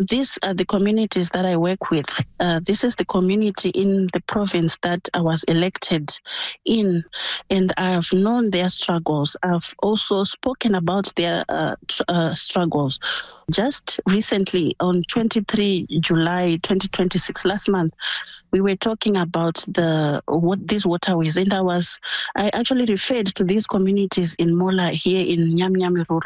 These are the communities that I work with. This is the community in the province that I was elected in, and I have known their struggles. I've also spoken about their struggles. Just recently, on 23 July 2026, last month, we were talking about these waterways, and I actually referred to these communities in Mola here in Nyami Nyami Rural.